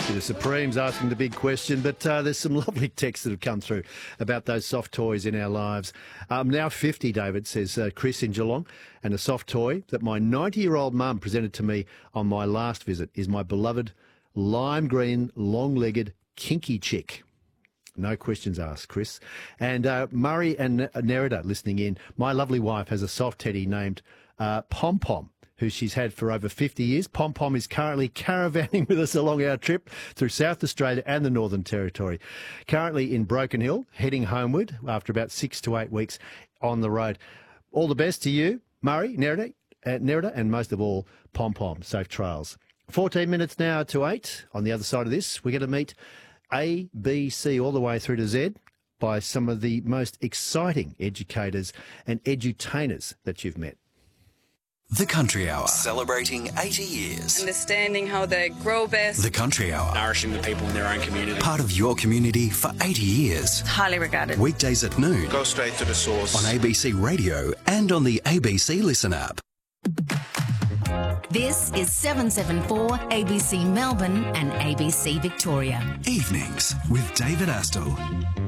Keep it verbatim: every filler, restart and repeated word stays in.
The Supremes asking the big question, but uh, there's some lovely texts that have come through about those soft toys in our lives. I'm now fifty, David, says uh, Chris in Geelong, and a soft toy that my ninety-year-old mum presented to me on my last visit is my beloved lime green, long-legged kinky chick. No questions asked, Chris. And uh, Murray and Nerida listening in, my lovely wife has a soft teddy named uh, Pom Pom, who she's had for over fifty years. Pom Pom is currently caravanning with us along our trip through South Australia and the Northern Territory. Currently in Broken Hill, heading homeward after about six to eight weeks on the road. All the best to you, Murray, Nerida, uh, Nerida, and most of all, Pom Pom. Safe trails. fourteen minutes now to eight. On the other side of this, we're going to meet A, B, C, all the way through to Z by some of the most exciting educators and edutainers that you've met. The Country Hour, celebrating eighty years. Understanding how they grow best. The Country Hour, nourishing the people in their own community. Part of your community for eighty years. Highly regarded. Weekdays at noon. Go straight to the source. On A B C Radio and on the A B C Listen app. This is seven seven four A B C Melbourne and A B C Victoria. Evenings with David Astle.